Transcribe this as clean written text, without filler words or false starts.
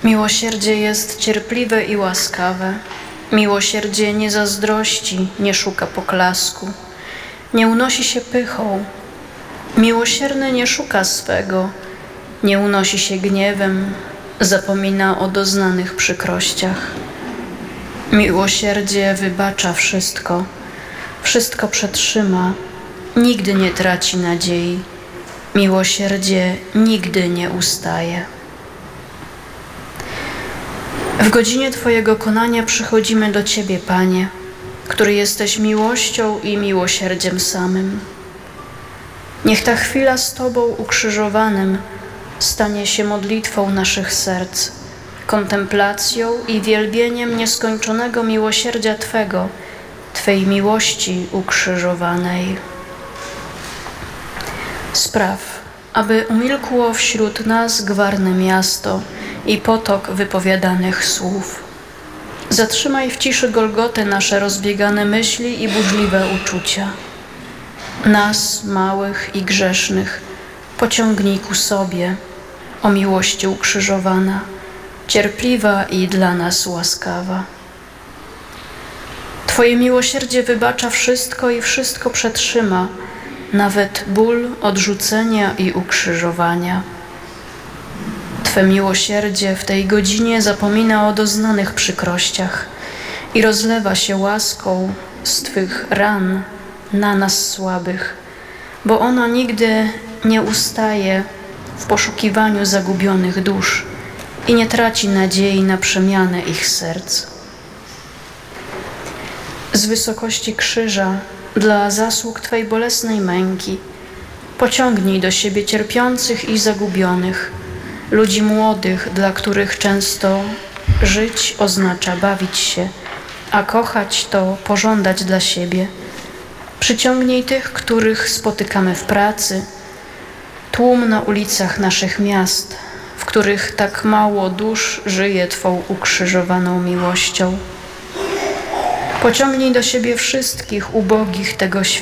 Miłosierdzie jest cierpliwe i łaskawe. Miłosierdzie nie zazdrości, nie szuka poklasku, nie unosi się pychą. Miłosierny nie szuka swego, nie unosi się gniewem, zapomina o doznanych przykrościach. Miłosierdzie wybacza wszystko, wszystko przetrzyma, nigdy nie traci nadziei. Miłosierdzie nigdy nie ustaje. W godzinie Twojego konania przychodzimy do Ciebie, Panie, który jesteś miłością i miłosierdziem samym. Niech ta chwila z Tobą ukrzyżowanym stanie się modlitwą naszych serc, kontemplacją i wielbieniem nieskończonego miłosierdzia Twego, Twej miłości ukrzyżowanej. Spraw, aby umilkło wśród nas gwarne miasto i potok wypowiadanych słów. Zatrzymaj w ciszy Golgoty nasze rozbiegane myśli i burzliwe uczucia. Nas, małych i grzesznych, pociągnij ku sobie, o miłości ukrzyżowana, cierpliwa i dla nas łaskawa. Twoje miłosierdzie wybacza wszystko i wszystko przetrzyma, nawet ból odrzucenia i ukrzyżowania. Twe miłosierdzie w tej godzinie zapomina o doznanych przykrościach i rozlewa się łaską z Twych ran na nas słabych, bo ona nigdy nie ustaje w poszukiwaniu zagubionych dusz i nie traci nadziei na przemianę ich serc. Z wysokości krzyża, dla zasług Twej bolesnej męki, pociągnij do siebie cierpiących i zagubionych, ludzi młodych, dla których często żyć oznacza bawić się, a kochać to pożądać dla siebie. Przyciągnij tych, których spotykamy w pracy, tłum na ulicach naszych miast, w których tak mało dusz żyje Twą ukrzyżowaną miłością. Pociągnij do siebie wszystkich ubogich tego świata,